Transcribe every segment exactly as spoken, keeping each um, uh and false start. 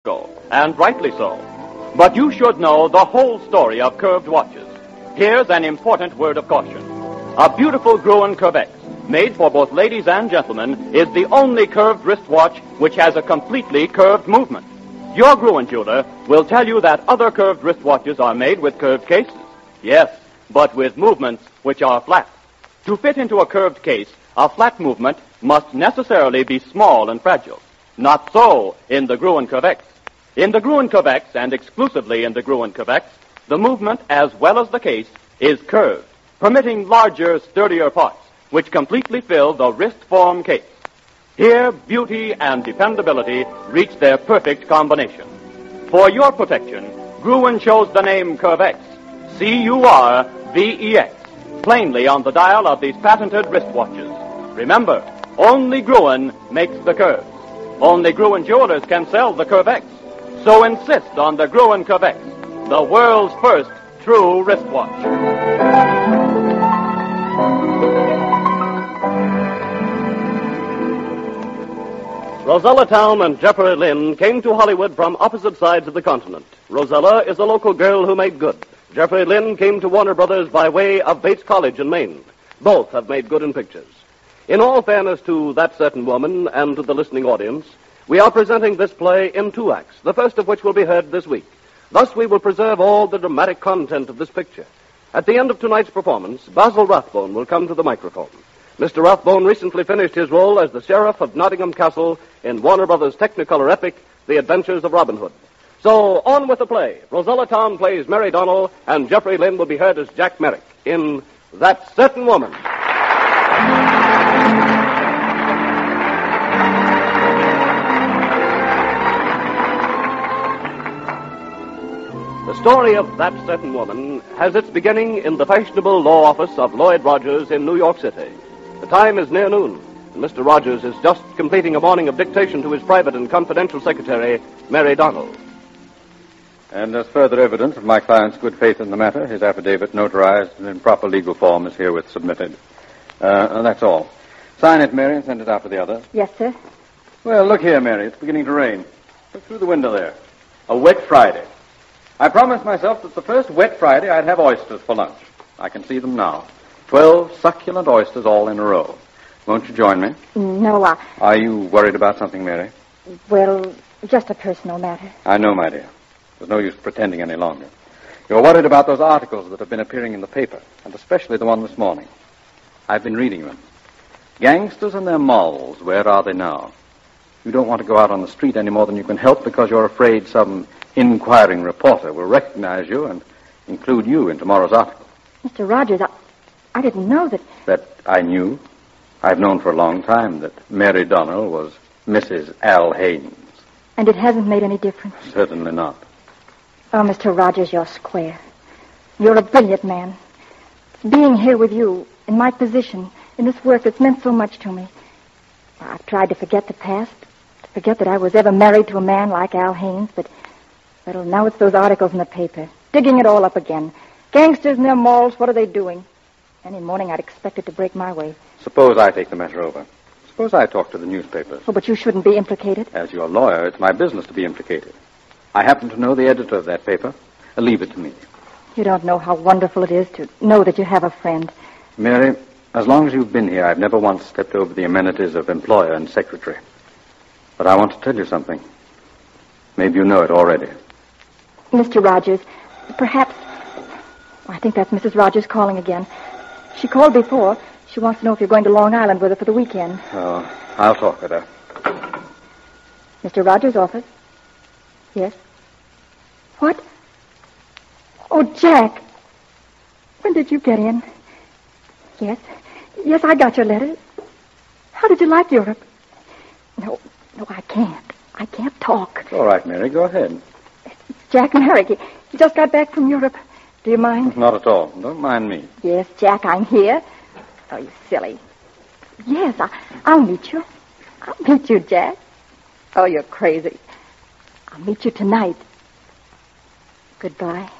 and rightly so. But you should know the whole story of curved watches. Here's an important word of caution. A beautiful Gruen Curvex, made for both ladies and gentlemen, is the only curved wristwatch which has a completely curved movement. Your Gruen jeweler will tell you that other curved wristwatches are made with curved cases. Yes, but with movements which are flat. To fit into a curved case, a flat movement must necessarily be small and fragile. Not so in the Gruen Curvex. In the Gruen Curvex, and exclusively in the Gruen Curvex, the movement as well as the case is curved, permitting larger, sturdier parts, which completely fill the wrist-form case. Here, beauty and dependability reach their perfect combination. For your protection, Gruen shows the name Curvex, C U R V E X, plainly on the dial of these patented wristwatches. Remember, only Gruen makes the curves. Only Gruen jewelers can sell the Curvex. So insist on the Gruen Curvex, the world's first true wristwatch. Rosella Town and Jeffrey Lynn came to Hollywood from opposite sides of the continent. Rosella is a local girl who made good. Jeffrey Lynn came to Warner Brothers by way of Bates College in Maine. Both have made good in pictures. In all fairness to That Certain Woman and to the listening audience, we are presenting this play in two acts, the first of which will be heard this week. Thus we will preserve all the dramatic content of this picture. At the end of tonight's performance, Basil Rathbone will come to the microphone. Mister Rathbone recently finished his role as the Sheriff of Nottingham Castle in Warner Brothers' Technicolor epic, The Adventures of Robin Hood. So, on with the play. Rosella Town plays Mary Donnell, and Jeffrey Lynn will be heard as Jack Merrick in That Certain Woman. The story of That Certain Woman has its beginning in the fashionable law office of Lloyd Rogers in New York City. The time is near noon, and Mister Rogers is just completing a morning of dictation to his private and confidential secretary, Mary Donnell. And as further evidence of my client's good faith in the matter, his affidavit, notarized and in proper legal form, is herewith submitted. Uh, and that's all. Sign it, Mary, and send it out to the others. Yes, sir. Well, look here, Mary. It's beginning to rain. Look through the window there. A wet Friday. I promised myself that the first wet Friday I'd have oysters for lunch. I can see them now. Twelve succulent oysters all in a row. Won't you join me? No, I... Are you worried about something, Mary? Well, just a personal matter. I know, my dear. There's no use pretending any longer. You're worried about those articles that have been appearing in the paper, and especially the one this morning. I've been reading them. Gangsters and their molls, where are they now? You don't want to go out on the street any more than you can help because you're afraid some inquiring reporter will recognize you and include you in tomorrow's article. Mister Rogers, I, I didn't know that... That I knew? I've known for a long time that Mary Donnell was Missus Al Haynes. And it hasn't made any difference? Certainly not. Oh, Mister Rogers, you're square. You're a brilliant man. Being here with you, in my position, in this work that's meant so much to me. I've tried to forget the past, to forget that I was ever married to a man like Al Haynes, but, well, now it's those articles in the paper, digging it all up again. Gangsters in their malls, what are they doing? Any morning I'd expect it to break my way. Suppose I take the matter over. Suppose I talk to the newspapers. Oh, but you shouldn't be implicated. As your lawyer, it's my business to be implicated. I happen to know the editor of that paper. Leave it to me. You don't know how wonderful it is to know that you have a friend. Mary, as long as you've been here, I've never once stepped over the amenities of employer and secretary. But I want to tell you something. Maybe you know it already. Mister Rogers, perhaps... I think that's Missus Rogers calling again. She called before. She wants to know if you're going to Long Island with her for the weekend. Oh, I'll talk with her. Mister Rogers' office? Yes. What? Oh, Jack. When did you get in? Yes. Yes, I got your letter. How did you like Europe? No, no, I can't. I can't talk. All right, Mary, go ahead. Jack Merrick. He, he just got back from Europe. Do you mind? Not at all. Don't mind me. Yes, Jack, I'm here. Oh, you silly. Yes, I, I'll meet you. I'll meet you, Jack. Oh, you're crazy. I'll meet you tonight. Goodbye.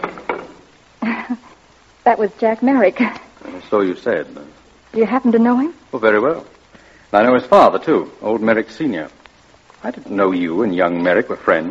That was Jack Merrick. Well, so you said. Do you happen to know him? Oh, very well. I know his father, too, old Merrick Senior I didn't know you and young Merrick were friends.